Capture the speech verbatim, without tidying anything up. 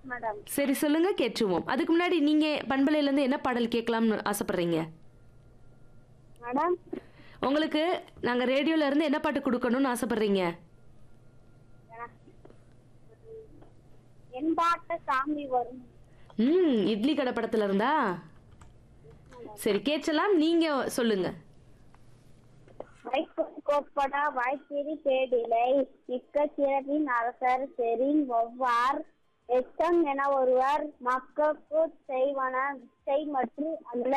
Madam. சரி சொல்லுங்க கேட்டுருவோம். அதுக்கு முன்னாடி நீங்க பண்பலையில இருந்து என்ன பாடல் கேட்கலாம்னு ஆசைப்படுறீங்க? மேடம் உங்களுக்கு நாங்க ரேடியோல இருந்து என்ன பாட்டு குடுக்கணும்னு ஆசைப்படுறீங்க? என் பாட்ட சாமி வரும். ம் இட்லி கடை படத்துல இருந்தா? சரி கேட்கலாம். நீங்க சொல்லுங்க. கோப்படா வாய்த்திரி தேடிலை மிக்க சிறப்பின் அரசர் செரின் ஒவ்வார் எச்சம் என ஒருவர் மக்களுக்கு செய்வன செய் மற்றும் அல்ல